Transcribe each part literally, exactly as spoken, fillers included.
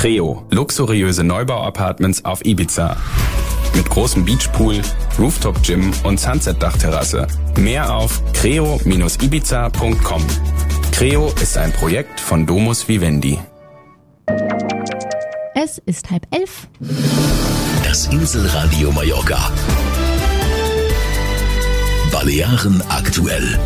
Creo, luxuriöse Neubau-Apartments auf Ibiza. Mit großem Beachpool, Rooftop-Gym und Sunset-Dachterrasse. Mehr auf creo Bindestrich ibiza Punkt com. Creo ist ein Projekt von Domus Vivendi. Es ist halb elf. Das Inselradio Mallorca. Balearen aktuell.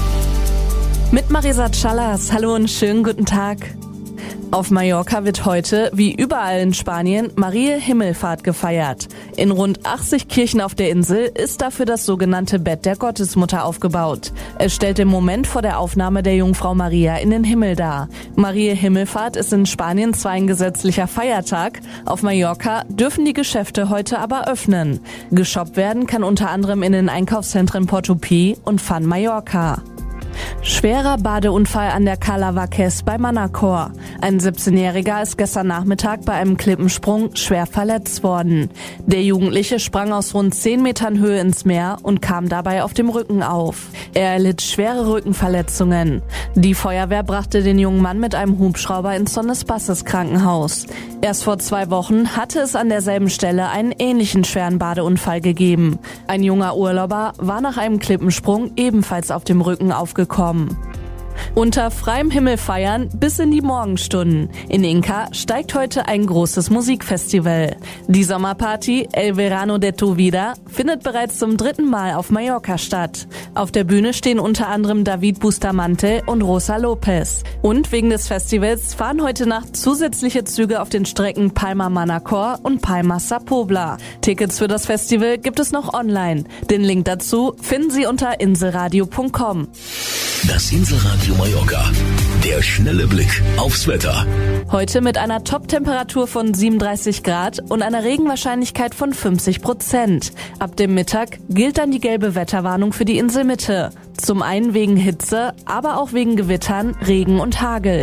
Mit Marisa Callas. Hallo und schönen guten Tag. Auf Mallorca wird heute, wie überall in Spanien, Mariä Himmelfahrt gefeiert. In rund achtzig Kirchen auf der Insel ist dafür das sogenannte Bett der Gottesmutter aufgebaut. Es stellt den Moment vor der Aufnahme der Jungfrau Maria in den Himmel dar. Mariä Himmelfahrt ist in Spanien zwar ein gesetzlicher Feiertag, auf Mallorca dürfen die Geschäfte heute aber öffnen. Geshoppt werden kann unter anderem in den Einkaufszentren Portopí und Fun Mallorca. Schwerer Badeunfall an der Cala Vaques bei Manacor. Ein siebzehnjähriger ist gestern Nachmittag bei einem Klippensprung schwer verletzt worden. Der Jugendliche sprang aus rund zehn Metern Höhe ins Meer und kam dabei auf dem Rücken auf. Er erlitt schwere Rückenverletzungen. Die Feuerwehr brachte den jungen Mann mit einem Hubschrauber ins Son Espaces Krankenhaus. Erst vor zwei Wochen hatte es an derselben Stelle einen ähnlichen schweren Badeunfall gegeben. Ein junger Urlauber war nach einem Klippensprung ebenfalls auf dem Rücken aufgekommen. Unter freiem Himmel feiern bis in die Morgenstunden. In Inca steigt heute ein großes Musikfestival. Die Sommerparty El Verano de tu Vida findet bereits zum dritten Mal auf Mallorca statt. Auf der Bühne stehen unter anderem David Bustamante und Rosa Lopez. Und wegen des Festivals fahren heute Nacht zusätzliche Züge auf den Strecken Palma-Manacor und Palma-Sa Pobla. Tickets für das Festival gibt es noch online. Den Link dazu finden Sie unter inselradio Punkt com. Das Inselradio Mallorca. Der schnelle Blick aufs Wetter. Heute mit einer Top-Temperatur von siebenunddreißig Grad und einer Regenwahrscheinlichkeit von fünfzig Prozent. Ab dem Mittag gilt dann die gelbe Wetterwarnung für die Inselmitte. Zum einen wegen Hitze, aber auch wegen Gewittern, Regen und Hagel.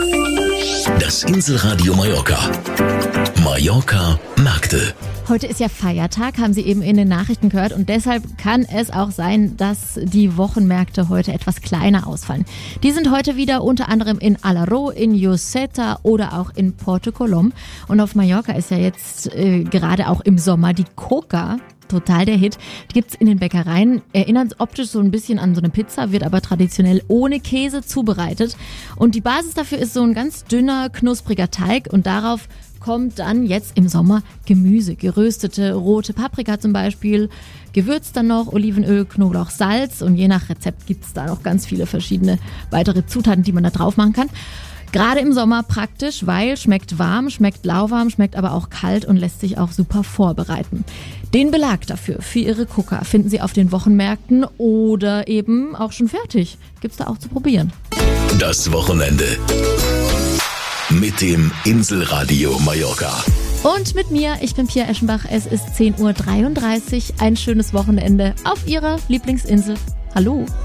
Das Inselradio Mallorca. Mallorca Märkte. Heute ist ja Feiertag, haben Sie eben in den Nachrichten gehört, und deshalb kann es auch sein, dass die Wochenmärkte heute etwas kleiner ausfallen. Die sind heute wieder unter anderem in Alaró, in Lloseta oder auch in Porto Colom. Und auf Mallorca ist ja jetzt äh, gerade auch im Sommer die Coca total der Hit. Die gibt's in den Bäckereien, erinnert optisch so ein bisschen an so eine Pizza, wird aber traditionell ohne Käse zubereitet. Und die Basis dafür ist so ein ganz dünner, knuspriger Teig, und darauf kommt dann jetzt im Sommer Gemüse, geröstete rote Paprika zum Beispiel, gewürzt dann noch Olivenöl, Knoblauch, Salz, und je nach Rezept gibt's da noch ganz viele verschiedene weitere Zutaten, die man da drauf machen kann. Gerade im Sommer praktisch, weil schmeckt warm, schmeckt lauwarm, schmeckt aber auch kalt und lässt sich auch super vorbereiten. Den Belag dafür, für Ihre Coca, finden Sie auf den Wochenmärkten oder eben auch schon fertig. Gibt's da auch zu probieren. Das Wochenende mit dem Inselradio Mallorca. Und mit mir, ich bin Pia Eschenbach, es ist zehn Uhr dreiunddreißig. Ein schönes Wochenende auf Ihrer Lieblingsinsel. Hallo.